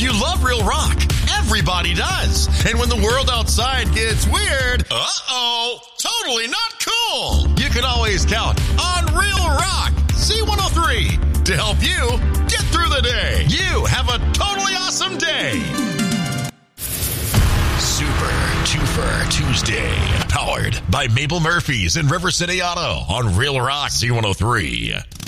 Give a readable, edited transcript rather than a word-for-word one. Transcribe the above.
You love real rock. Everybody does. And when the world outside gets weird, totally not cool. You can always count on Real Rock C103 to help you get through the day. You have a totally awesome day. Super Twofer Tuesday, powered by Mabel Murphy's in River City Auto on Real Rock C103.